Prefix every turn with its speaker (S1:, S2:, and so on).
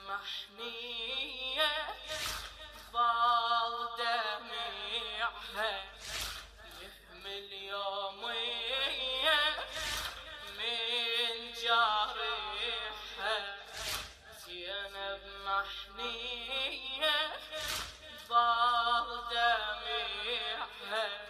S1: محنية ضال دميعها يهمل يومية من جارحها زينب محنية ضال دميعها